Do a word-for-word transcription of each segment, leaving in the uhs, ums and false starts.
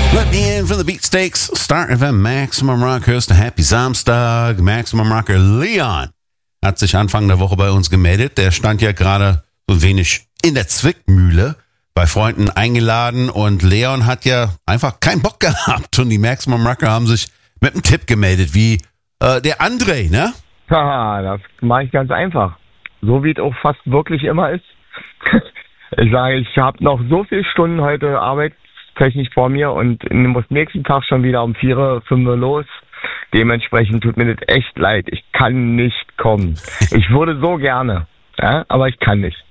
Let me in from the Beatsteaks. Start F M Maximum Rock. Hörst du Happy Samstag. Maximum Rocker Leon hat sich Anfang der Woche bei uns gemeldet. Der stand ja gerade so ein wenig in der Zwickmühle, bei Freunden eingeladen, und Leon hat ja einfach keinen Bock gehabt. Und die Maximum Rocker haben sich mit einem Tipp gemeldet, wie äh, der André, ne? Haha, das mache ich ganz einfach. So wie es auch fast wirklich immer ist. Ich sage, ich habe noch so viele Stunden heute arbeitstechnisch vor mir und muss nächsten Tag schon wieder um vier, fünf Uhr los. Dementsprechend tut mir das echt leid. Ich kann nicht kommen. Ich würde so gerne, ja, aber ich kann nicht.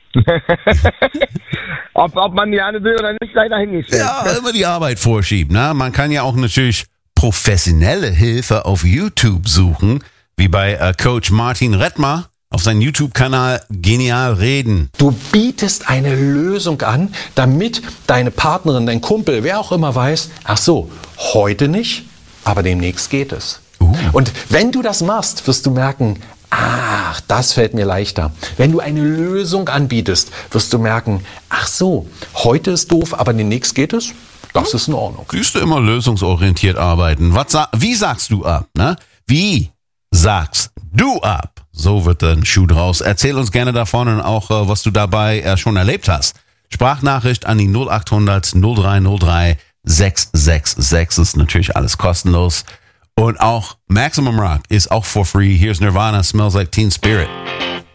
ob, ob man gerne will oder nicht, leider hingestellt. Ja, immer die Arbeit vorschieben. Ne? Man kann ja auch natürlich professionelle Hilfe auf YouTube suchen, wie bei äh, Coach Martin Rettmar auf seinem YouTube-Kanal Genial Reden. Du bietest eine Lösung an, damit deine Partnerin, dein Kumpel, wer auch immer weiß, ach so, heute nicht, aber demnächst geht es. Uh. Und wenn du das machst, wirst du merken, ach, das fällt mir leichter. Wenn du eine Lösung anbietest, wirst du merken, ach so, heute ist doof, aber demnächst geht es. Das ist in Ordnung. Siehst du, immer lösungsorientiert arbeiten. Was sa- wie sagst du ab? Ne? Wie sagst du ab? So wird ein Schuh draus. Erzähl uns gerne davon und auch, äh, was du dabei äh, schon erlebt hast. Sprachnachricht an die null acht hundert null drei null drei sechs sechs sechs. Ist natürlich alles kostenlos. Und auch Maximum Rock ist auch for free. Here's Nirvana, Smells Like Teen Spirit.